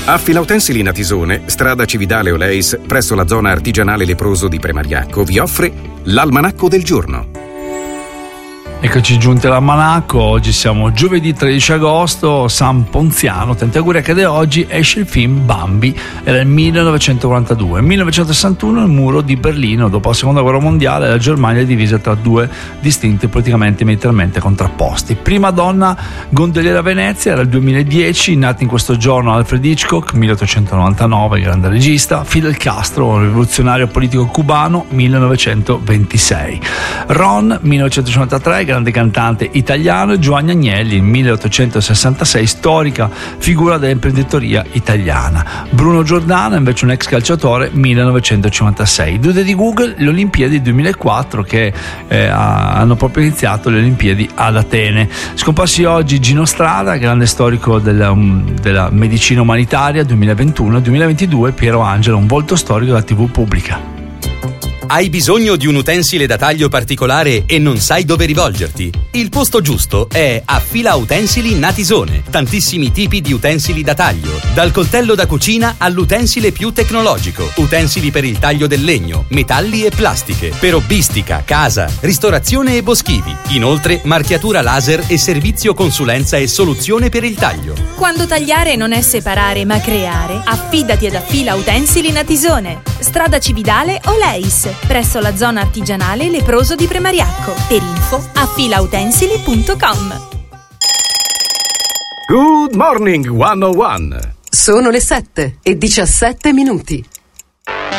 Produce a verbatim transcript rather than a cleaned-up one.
Affila Utensili Natisone, strada Cividale Oleis, presso la zona artigianale leproso di Premariacco, vi offre l'Almanacco del giorno. Eccoci giunti all'almanacco, oggi siamo giovedì tredici agosto, San Ponziano, tanti auguri anche da oggi, esce il film Bambi, era il millenovecentoquarantadue. Nel millenovecentosessantuno il muro di Berlino, dopo la seconda guerra mondiale, la Germania è divisa tra due distinti politicamente e militarmente contrapposti. Prima donna gondoliera a Venezia, era il duemiladieci, nati in questo giorno Alfred Hitchcock, milleottocentonovantanove, grande regista, Fidel Castro, un rivoluzionario politico cubano, millenovecentoventisei. Ron, millenovecentocinquantatré, grande cantante italiano, e Giovanni Agnelli, milleottocentosessantasei, storica figura dell'imprenditoria italiana. Bruno Giordano, invece un ex calciatore, millenovecentocinquantasei. Due di Google, le Olimpiadi duemilaquattro, che eh, hanno proprio iniziato le Olimpiadi ad Atene. Scomparsi oggi Gino Strada, grande storico della, um, della medicina umanitaria, duemilaventuno duemilaventidue. Piero Angela, un volto storico della tivù pubblica. Hai bisogno di un utensile da taglio particolare e non sai dove rivolgerti? Il posto giusto è Affila Utensili Natisone. Tantissimi tipi di utensili da taglio, dal coltello da cucina all'utensile più tecnologico. Utensili per il taglio del legno, metalli e plastiche, per hobbistica, casa, ristorazione e boschivi. Inoltre marchiatura laser e servizio consulenza e soluzione per il taglio. Quando tagliare non è separare ma creare, affidati ad Affila Utensili Natisone. Strada Cividale Oleis, presso la zona artigianale leproso di Premariacco. Per info affilautensili punto com. Good morning one oh one. Sono le sette e diciassette minuti.